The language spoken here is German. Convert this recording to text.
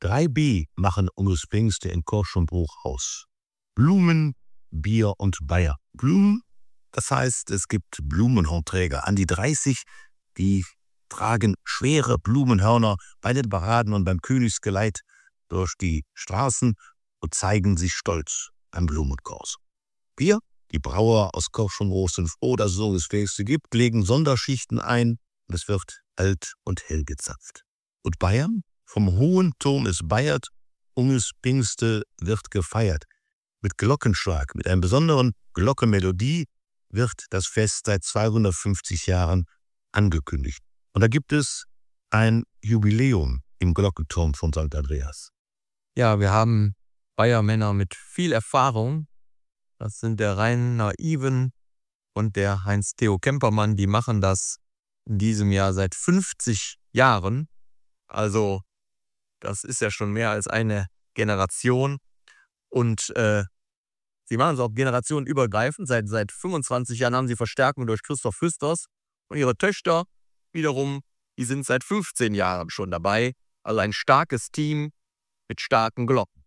3B machen Unges Pfingste in Korschenbruch aus. Blumen, Bier und Bayer. Blumen, das heißt, es gibt Blumenhornträger. An die 30, die tragen schwere Blumenhörner bei den Paraden und beim Königsgeleit durch die Straßen und zeigen sich stolz beim Blumenkors. Bier, die Brauer aus Korschenbruch sind froh, dass es Unges Pfingste gibt, legen Sonderschichten ein und es wird alt und hell gezapft. Und Bayern? Vom hohen Turm ist Bayert, Unges Pfingste wird gefeiert. Mit Glockenschlag, mit einer besonderen Glockenmelodie wird das Fest seit 250 Jahren angekündigt. Und da gibt es ein Jubiläum im Glockenturm von St. Andreas. Ja, wir haben Bayermänner mit viel Erfahrung. Das sind der Rainer Iven und der Heinz-Theo Kempermann. Die machen das in diesem Jahr seit 50 Jahren. Also das ist ja schon mehr als eine Generation. Und sie machen es auch generationenübergreifend. Seit 25 Jahren haben sie Verstärkung durch Christoph Füsters. Und ihre Töchter wiederum, die sind seit 15 Jahren schon dabei. Also ein starkes Team mit starken Glocken.